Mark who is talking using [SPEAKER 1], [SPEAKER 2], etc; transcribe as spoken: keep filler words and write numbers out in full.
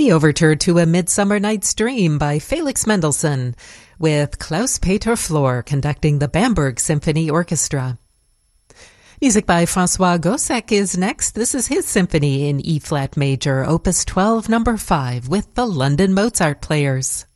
[SPEAKER 1] the overture to A Midsummer Night's Dream by Felix Mendelssohn, with Klaus-Peter Flor conducting the Bamberg Symphony Orchestra. Music by Francois Gossec is next. This is his symphony in E-flat major, opus twelve, number five, with the London Mozart Players.